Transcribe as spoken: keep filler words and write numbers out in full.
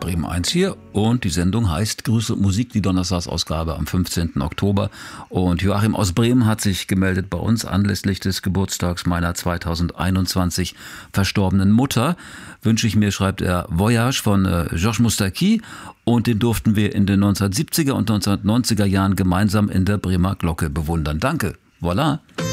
Bremen eins hier und die Sendung heißt Grüße und Musik, die Donnerstagsausgabe am fünfzehnten Oktober. Und Joachim aus Bremen hat sich gemeldet bei uns anlässlich des Geburtstags meiner zweitausendeinundzwanzig verstorbenen Mutter. Wünsche ich mir, schreibt er, Voyage von äh, Georges Moustaki, und den durften wir in den neunzehnhundertsiebziger und neunzehnhundertneunziger Jahren gemeinsam in der Bremer Glocke bewundern. Danke. Voilà.